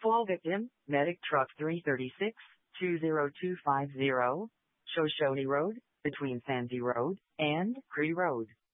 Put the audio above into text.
Fall victim, Medic Truck 336, 20250, Shoshone Road, between Sandy Road and Cree Road.